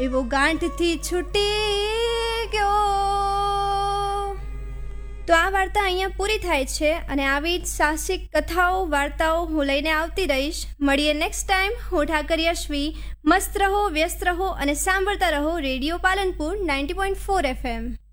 એવો ગાંઠથી છૂટી ગયો. તો આ વાર્તા અહીંયા પૂરી થાય છે અને આવી જ સાહસિક કથાઓ વાર્તાઓ હું લઈને આવતી રહીશ. મળીએ નેક્સ્ટ ટાઈમ. હું ઠાકર યશવી. મસ્ત રહો, વ્યસ્ત રહો અને સાંભળતા રહો રેડિયો પાલનપુર 90.4 FM.